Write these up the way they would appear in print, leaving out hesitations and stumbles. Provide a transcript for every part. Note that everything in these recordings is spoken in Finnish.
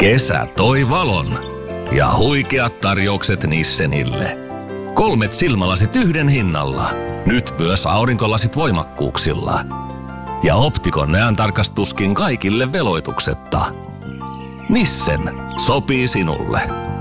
Kesä toi valon ja huikeat tarjoukset Nissenille. 3 silmälasit yhden hinnalla. Nyt myös aurinkolasit voimakkuuksilla. Ja Optikon näöntarkastuskin kaikille veloituksetta. Nissen sopii sinulle.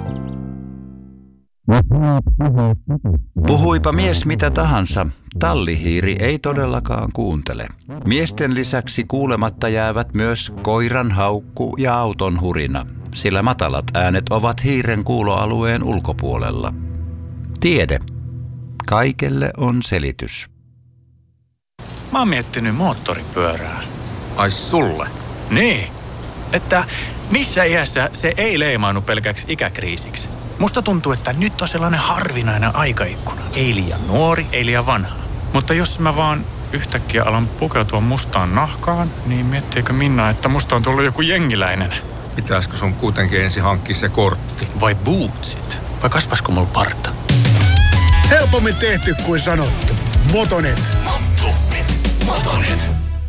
Puhuipa mies mitä tahansa, tallihiiri ei todellakaan kuuntele. Miesten lisäksi kuulematta jäävät myös koiran haukku ja auton hurina, sillä matalat äänet ovat hiiren kuuloalueen ulkopuolella. Tiede. Kaikelle on selitys. Mä oon miettinyt moottoripyörää. Ai sulle? Niin, että missä iässä se ei leimaannu pelkäksi ikäkriisiksi. Musta tuntuu, että nyt on sellainen harvinainen aikaikkuna. Ei liian nuori, ei liian vanha. Mutta jos mä vaan yhtäkkiä alan pukeutua mustaan nahkaan, niin miettiikö Minna, että musta on tullut joku jengiläinen? Pitäisikö sun kuitenkin ensin hankkia se kortti? Vai bootsit? Vai kasvasko mulla parta? Helpommin tehty kuin sanottu. Motonet. Motonet.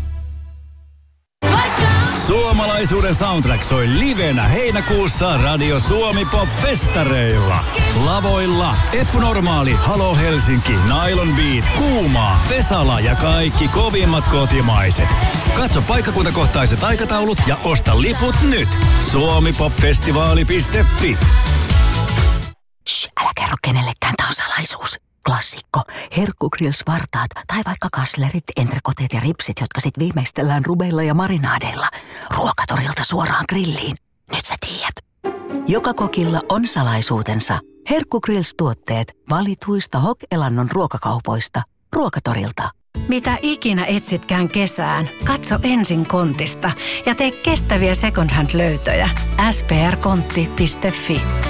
Suomalaisuuden soundtrack soi livenä heinäkuussa Radio Suomi Pop-festareilla. Lavoilla Eppu Normaali, Halo Helsinki, Nylon Beat, Kuumaa, Vesala ja kaikki kovimmat kotimaiset. Katso paikkakuntakohtaiset aikataulut ja osta liput nyt. suomipopfestivaali.fi. Älä kerro kenellekään, tää on salaisuus. Klassikko. Herkkugrills-vartaat tai vaikka kaslerit, entrekoteet ja ripsit, jotka sit viimeistellään rubeilla ja marinaadeilla. Ruokatorilta suoraan grilliin. Nyt sä tiedät. Joka kokilla on salaisuutensa. Herkkugrills-tuotteet valituista Hok-Elannon ruokakaupoista. Ruokatorilta. Mitä ikinä etsitkään kesään, katso ensin Kontista ja tee kestäviä second hand -löytöjä. sprkontti.fi